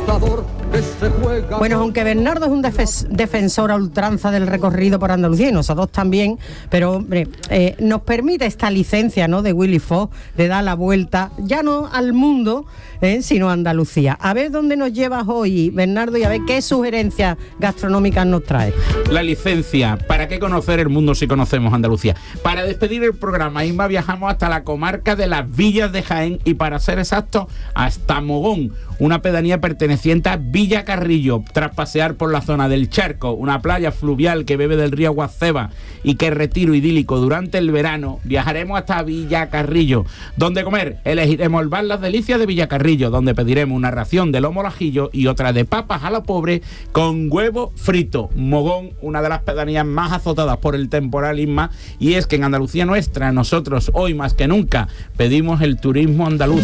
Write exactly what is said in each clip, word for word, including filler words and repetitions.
matador que se juega. Bueno, aunque Bernardo es un defes- defensor a ultranza del recorrido por Andalucía, y nosotros también, pero hombre, eh, nos permite esta licencia, ¿no?, de Willy Fox, de dar la vuelta, ya no al mundo, eh, sino a Andalucía. A ver dónde nos llevas hoy, Bernardo, y a ver qué sugerencias gastronómicas nos trae. La licencia, ¿para qué conocer el mundo si conocemos Andalucía? Para despedir el programa, Inma, viajamos hasta la comarca de las Villas de Jaén y, para ser exactos, hasta Mogón, una pedanía perteneciente a Villa Carrillo. Tras pasear por la zona del Charco, una playa fluvial que bebe del río Guaceba y que retiro idílico durante el verano, viajaremos hasta Villa Carrillo. Donde comer, elegiremos el bar Las Delicias de Villa Carrillo, donde pediremos una ración de lomo al ajillo y otra de papas a la pobre con huevo frito. Mogón, una de las pedanías más azotadas por el temporal, Inma, y es que en Andalucía nuestra, nosotros hoy más que nunca pedimos el turismo andaluz.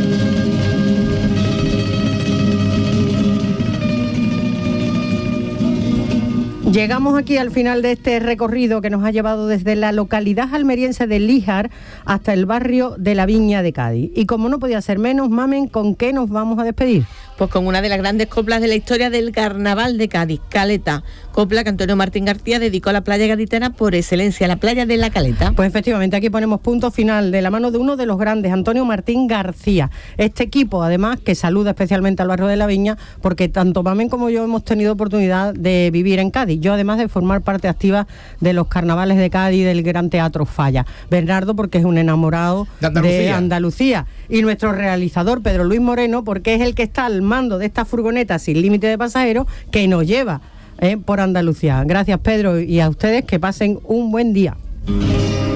Llegamos aquí al final de este recorrido que nos ha llevado desde la localidad almeriense de Líjar hasta el barrio de la Viña de Cádiz. Y como no podía ser menos, Mamen, ¿con qué nos vamos a despedir? Pues con una de las grandes coplas de la historia del carnaval de Cádiz, Caleta. Copla que Antonio Martín García dedicó a la playa gaditana por excelencia, la playa de la Caleta. Pues efectivamente, aquí ponemos punto final de la mano de uno de los grandes, Antonio Martín García. Este equipo, además, que saluda especialmente al barrio de la Viña, porque tanto Mamen como yo hemos tenido oportunidad de vivir en Cádiz. Yo, además de formar parte activa de los carnavales de Cádiz, del Gran Teatro Falla. Bernardo, porque es un enamorado de Andalucía. de Andalucía. Y nuestro realizador, Pedro Luis Moreno, porque es el que está al mando de esta furgoneta sin límite de pasajeros que nos lleva eh, por Andalucía. Gracias, Pedro, y a ustedes que pasen un buen día.